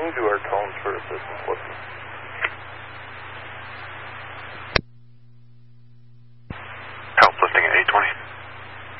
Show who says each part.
Speaker 1: Can you do our tones for assistance, please?